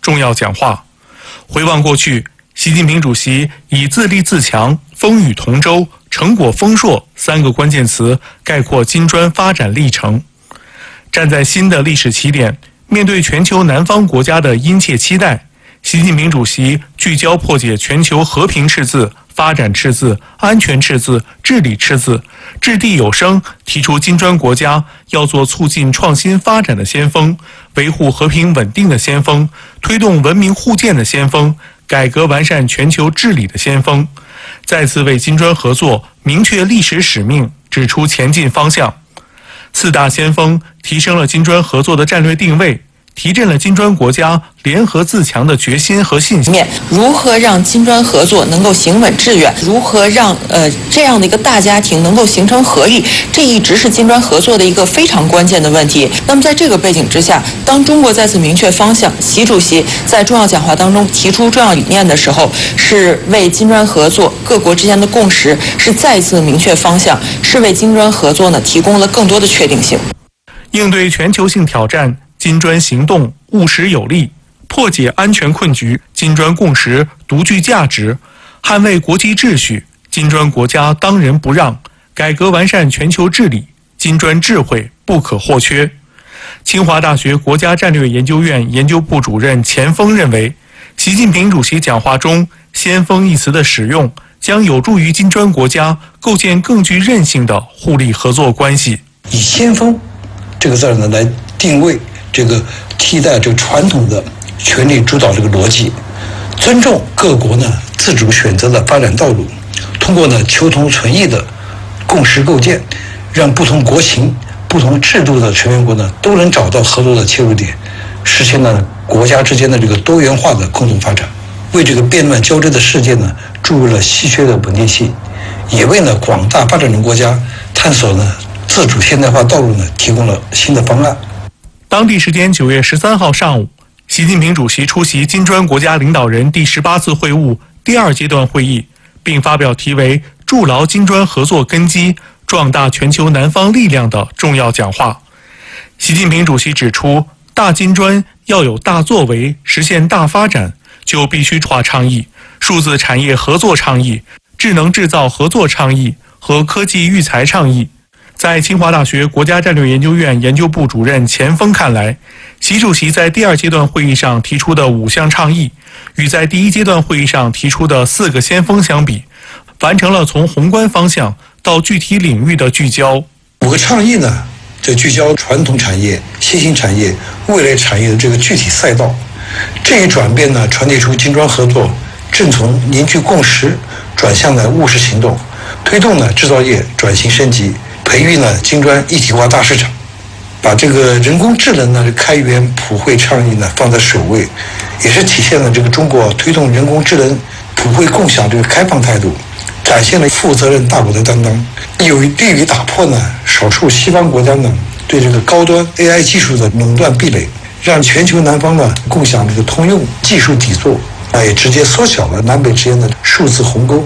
重要讲话。回望过去，习近平主席以自立自强、风雨同舟、成果丰硕3个关键词概括金砖发展历程。站在新的历史起点，面对全球南方国家的殷切期待，习近平主席聚焦破解全球和平赤字、发展赤字、安全赤字、治理赤字，掷地有声，提出金砖国家要做促进创新发展的先锋，维护和平稳定的先锋，推动文明互鉴的先锋，改革完善全球治理的先锋，再次为金砖合作明确历史使命，指出前进方向。4大先锋提升了金砖合作的战略定位，提振了金砖国家联合自强的决心和信心。 如何让金砖合作能够行稳致远？如何让这样的一个大家庭能够形成合力？这一直是金砖合作的一个非常关键的问题。那么在这个背景之下，当中国再次明确方向，习主席在重要讲话当中提出重要理念的时候，是为金砖合作各国之间的共识是再次明确方向，是为金砖合作呢提供了更多的确定性。 应对全球性挑战，金砖行动务实有力，破解安全困局，金砖共识独具价值，捍卫国际秩序，金砖国家当仁不让，改革完善全球治理，金砖智慧不可或缺。清华大学国家战略研究院研究部主任钱锋认为，习近平主席讲话中“先锋”一词的使用，将有助于金砖国家构建更具韧性的互利合作关系。 以先锋这个字呢来定位这个替代这个传统的权力主导这个逻辑，尊重各国呢自主选择的发展道路，通过呢求同存异的共识构建，让不同国情、不同制度的成员国呢都能找到合作的切入点，实现了国家之间的这个多元化的共同发展，为这个变乱交织的世界呢注入了稀缺的稳定性，也为呢广大发展中国家探索呢自主现代化道路呢提供了新的方案。 当地时间9月13号上午，习近平主席出席金砖国家领导人第18次会晤第2阶段会议，并发表题为“筑牢金砖合作根基，壮大全球南方力量”的重要讲话。习近平主席指出，大金砖要有大作为，实现大发展，就必须跨倡议、数字产业合作倡议、智能制造合作倡议和科技育才倡议。在清华大学国家战略研究院研究部主任钱锋看来，习主席在第2阶段会议上提出的5项倡议，与在第1阶段会议上提出的4个先锋相比，完成了从宏观方向到具体领域的聚焦。 5个倡议呢，就聚焦传统产业、新兴产业、未来产业的这个具体赛道。这一转变呢，传递出金砖合作正从凝聚共识转向了务实行动，推动呢制造业转型升级，培育呢金砖一体化大市场，把这个人工智能呢开源普惠倡议呢放在首位，也是体现了这个中国推动人工智能普惠共享这个开放态度，展现了负责任大国的担当，有利于打破呢少数西方国家呢对这个高端 AI 技术的垄断壁垒，让全球南方呢共享这个通用技术底座，也直接缩小了南北之间的数字鸿沟。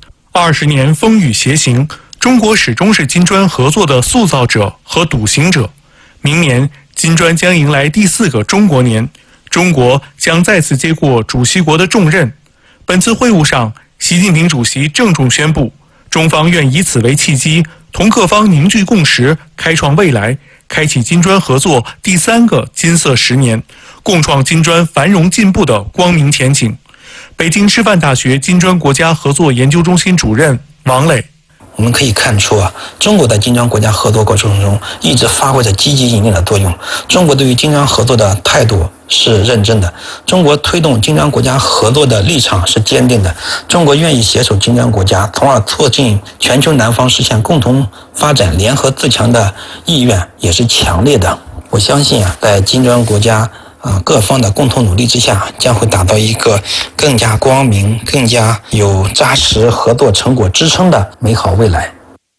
20年风雨偕行，中国始终是金砖合作的塑造者和笃行者。明年，金砖将迎来第4个中国年，中国将再次接过主席国的重任。本次会晤上，习近平主席郑重宣布，中方愿以此为契机，同各方凝聚共识，开创未来，开启金砖合作第3个金色10年，共创金砖繁荣进步的光明前景。北京师范大学金砖国家合作研究中心主任王磊， 我们可以看出中国在金砖国家合作过程中一直发挥着积极引领的作用。中国对于金砖合作的态度是认真的，中国推动金砖国家合作的立场是坚定的，中国愿意携手金砖国家，从而促进全球南方实现共同发展、联合自强的意愿也是强烈的。我相信在金砖国家各方的共同努力之下，将会打造一个更加光明、更加有扎实合作成果支撑的美好未来。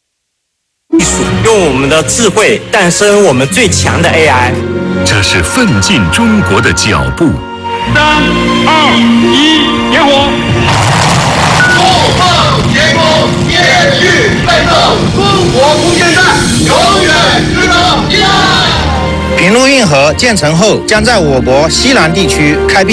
用我们的智慧诞生我们最强的 AI， 这是奋进中国的脚步。 3、2、1，点火！共创前空，延续奋斗，中国空间站永远值得期待。 平陆运河建成后，将在我国西南地区开辟